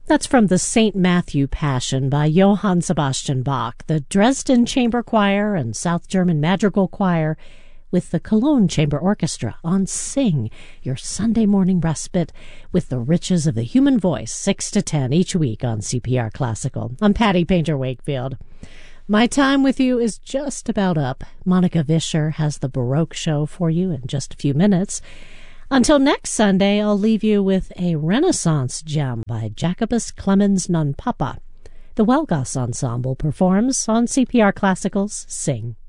That's from the St. Matthew Passion by Johann Sebastian Bach, the Dresden Chamber Choir and South German Madrigal Choir with the Cologne Chamber Orchestra on Sing, your Sunday morning respite with the riches of the human voice, 6 to 10 each week on CPR Classical. I'm Patty Painter-Wakefield. My time with you is just about up. Monica Vischer has the Baroque show for you in just a few minutes. Until next Sunday, I'll leave you with a Renaissance gem by Jacobus Clemens non Papa. The Welgas Ensemble performs on CPR Classical's Sing.